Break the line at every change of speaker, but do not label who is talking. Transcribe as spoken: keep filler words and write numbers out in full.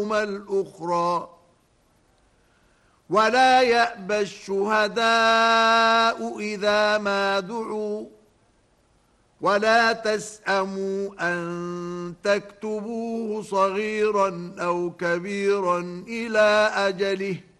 الأخرى ولا يأبى الشهداء إذا ما دعوا ولا تسأموا أن تكتبوه صغيرا أو كبيرا إلى أجله